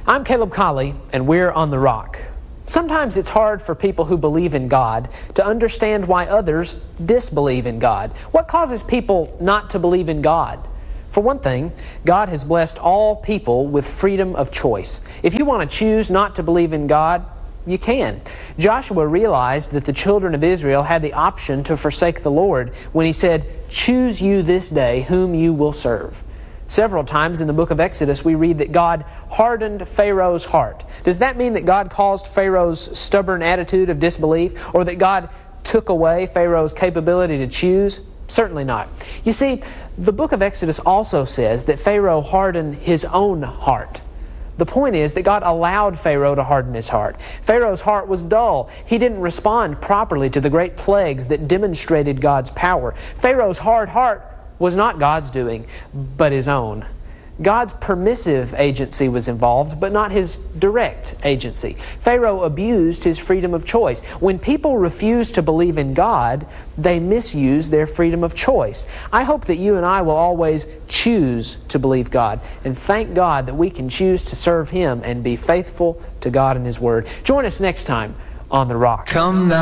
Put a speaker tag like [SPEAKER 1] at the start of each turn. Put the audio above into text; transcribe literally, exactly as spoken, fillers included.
[SPEAKER 1] I'm Caleb Colley, and we're on The Rock. Sometimes it's hard for people who believe in God to understand why others disbelieve in God. What causes people not to believe in God? For one thing, God has blessed all people with freedom of choice. If you want to choose not to believe in God, you can. Joshua realized that the children of Israel had the option to forsake the Lord when he said, "Choose you this day whom you will serve." Several times in the book of Exodus, we read that God hardened Pharaoh's heart. Does that mean that God caused Pharaoh's stubborn attitude of disbelief, or that God took away Pharaoh's capability to choose? Certainly not. You see, the book of Exodus also says that Pharaoh hardened his own heart. The point is that God allowed Pharaoh to harden his heart. Pharaoh's heart was dull. He didn't respond properly to the great plagues that demonstrated God's power. Pharaoh's hard heart was not God's doing, but his own. God's permissive agency was involved, but not his direct agency. Pharaoh abused his freedom of choice. When people refuse to believe in God, they misuse their freedom of choice. I hope that you and I will always choose to believe God, and thank God that we can choose to serve Him and be faithful to God and His Word. Join us next time on The Rock.
[SPEAKER 2] Come now.